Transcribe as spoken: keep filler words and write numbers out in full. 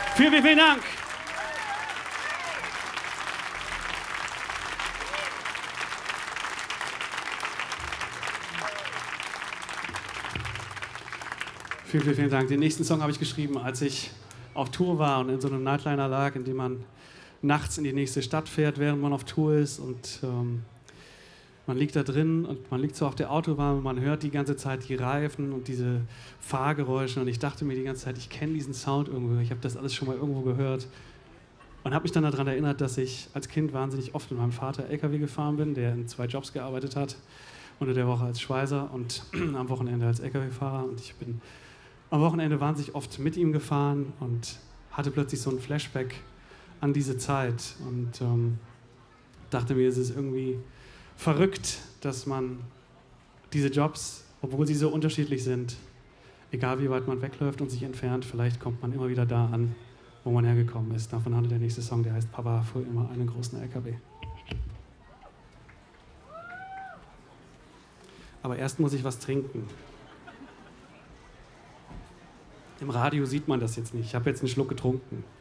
Vielen, vielen, vielen Dank. Vielen, vielen, vielen Dank. Den nächsten Song habe ich geschrieben, als ich auf Tour war und in so einem Nightliner lag, in dem man nachts in die nächste Stadt fährt, während man auf Tour ist und ähm, man liegt da drin und man liegt so auf der Autobahn und man hört die ganze Zeit die Reifen und diese Fahrgeräusche und ich dachte mir die ganze Zeit, ich kenne diesen Sound irgendwo, ich habe das alles schon mal irgendwo gehört und habe mich dann daran erinnert, dass ich als Kind wahnsinnig oft mit meinem Vater L K W gefahren bin, der in zwei Jobs gearbeitet hat, unter der Woche als Schweißer und am Wochenende als L K W-Fahrer und ich bin am Wochenende wahnsinnig oft mit ihm gefahren und hatte plötzlich so ein Flashback an diese Zeit und ähm, dachte mir, es ist irgendwie verrückt, dass man diese Jobs, obwohl sie so unterschiedlich sind, egal wie weit man wegläuft und sich entfernt, vielleicht kommt man immer wieder da an, wo man hergekommen ist. Davon handelt der nächste Song, der heißt Papa fuhr immer einen großen L K W. Aber erst muss ich was trinken. Im Radio sieht man das jetzt nicht. Ich habe jetzt einen Schluck getrunken.